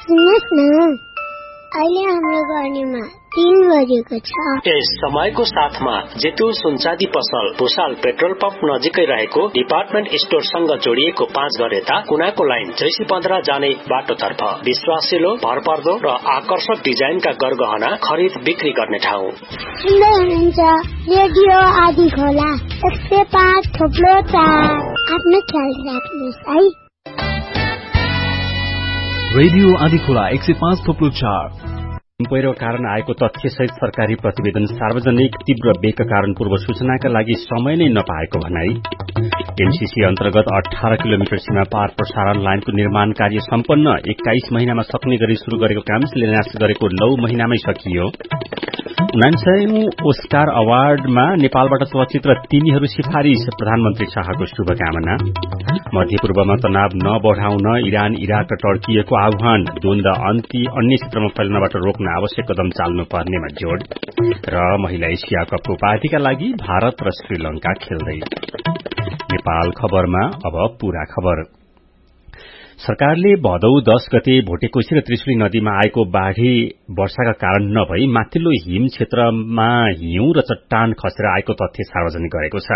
सुन्नुहोस् न, अहिले हाम्रो गर्नेमा 3 बजेको छ। यस समयको साथमा जेतु सुनचाँदी पसल भुसाल पेट्रोल पम्प नजिकै रहेको डिपार्टमेन्ट स्टोरसँग जोडिएको 5 घर यता कुनाको लाइन 315 जाने बाटोतर्फ विश्वासिलो, भरपर्दो र आकर्षक डिजाइनका गरगहना खरिद बिक्री गर्ने ठाउँ। सुन्दै हुनुहुन्छ रेडियो आदि खोला 105.4। आफ्नो ख्याल राख्नुहोस् है। रेडियो आदि खोला 105.4। पहिरो कारण आएको तथ्यसहित सरकारी प्रतिवेदन सार्वजनिक, तीव्र वेगका कारण पूर्व सूचनाका लागि समय नै नपाएको भनाई। एमसीसी अन्तर्गत 18 किलोमिटर सीमा पार प्रसारण लाइनको निर्माण कार्य सम्पन्न, 21 महिनामा सक्ने गरी शुरू गरेको काम शिलान्यास गरेको 9 महिनामै सकियो। 99औं ओस्कार अवार्डमा नेपालबाट चलचित्र तिनीहरू सिफारिश, प्रधानमन्त्री शाहको शुभकामना। मध्यपूर्वमा तनाव नबढाउन इरान, इराक र टर्कीको आह्वान, द्वन्द अन्य क्षेत्रमा फैलनबाट रोक्न आवश्यक कदम चाल्नुपर्नेमा जोड़। र महिला एसिया कपको उपाधिका लागि भारत र श्रीलंका खेल्दै। नेपाल खबरमा अब पूरा खबर। सरकारले भदौ 10 गते भोटेकोशी र त्रिशुली नदीमा आएको बाढ़ी वर्षाका कारण नभई माथिल्लो हिम क्षेत्रमा हिउँ र चट्टान खसेर आएको तथ्य सार्वजनिक गरेको छ।